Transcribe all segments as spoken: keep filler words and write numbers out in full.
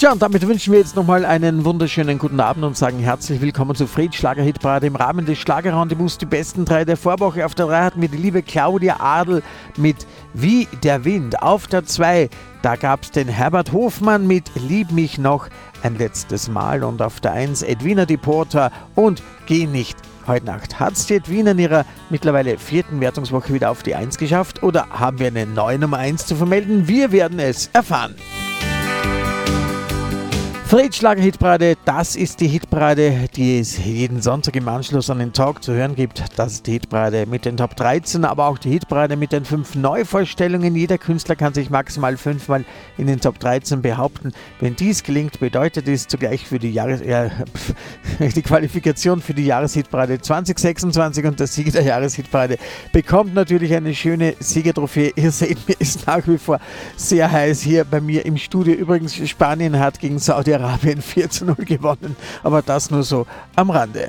Tja, und damit wünschen wir jetzt nochmal einen wunderschönen guten Abend und sagen herzlich willkommen zu Fritz Schlager-Hitparade im Rahmen des Schlagerrendezvous. Die besten drei der Vorwoche. Auf der drei hatten wir die liebe Claudia Adl mit Wie der Wind. Auf der zwei, da gab es den Herbert Hofmann mit Lieb mich noch ein letztes Mal. Und auf der eins Edwina Deporter und Geh nicht. Heute Nacht hat es die Edwina in ihrer mittlerweile vierten Wertungswoche wieder auf die eins geschafft oder haben wir eine neue Nummer eins zu vermelden? Wir werden es erfahren. Fritz Schlager-Hitparade, das ist die Hitparade, die es jeden Sonntag im Anschluss an den Talk zu hören gibt. Das ist die Hitparade mit den Top dreizehn, aber auch die Hitparade mit den fünf Neuvorstellungen. Jeder Künstler kann sich maximal fünfmal in den Top dreizehn behaupten. Wenn dies gelingt, bedeutet es zugleich für die, Jahres äh, die Qualifikation für die Jahreshitparade zwanzig sechsundzwanzig und der Sieger der Jahreshitparade bekommt natürlich eine schöne Siegertrophäe. Ihr seht, mir ist nach wie vor sehr heiß hier bei mir im Studio. Übrigens, Spanien hat gegen Saudi Arabien vier zu null gewonnen, aber das nur so am Rande.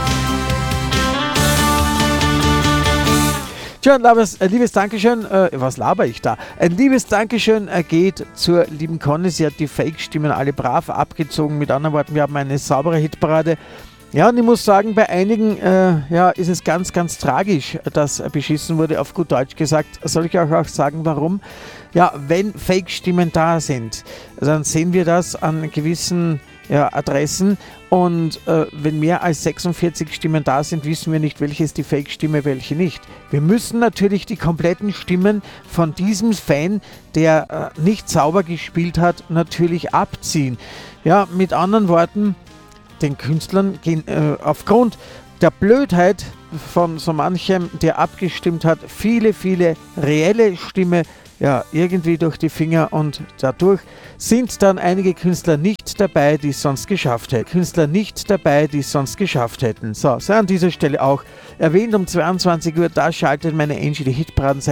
Tja, ein liebes, ein liebes Dankeschön, äh, was laber ich da? Ein liebes Dankeschön äh, geht zur lieben Conny, sie hat die Fake-Stimmen alle brav abgezogen. Mit anderen Worten, wir haben eine saubere Hitparade. Ja, und ich muss sagen, bei einigen äh, ja, ist es ganz, ganz tragisch, dass beschissen wurde, auf gut Deutsch gesagt. Soll ich euch auch sagen, warum? Ja, wenn Fake-Stimmen da sind, dann sehen wir das an gewissen ja, Adressen und äh, wenn mehr als sechsundvierzig Stimmen da sind, wissen wir nicht, welche ist die Fake-Stimme, welche nicht. Wir müssen natürlich die kompletten Stimmen von diesem Fan, der äh, nicht sauber gespielt hat, natürlich abziehen. Ja, mit anderen Worten, den Künstlern gehen äh, aufgrund der Blödheit von so manchem, der abgestimmt hat, viele, viele reelle Stimme ja, irgendwie durch die Finger und dadurch sind dann einige Künstler nicht dabei, die es sonst geschafft hätten. Künstler nicht dabei, die es sonst geschafft hätten. So, sei an dieser Stelle auch erwähnt um zweiundzwanzig Uhr, da schaltet meine Angie die Hitparaden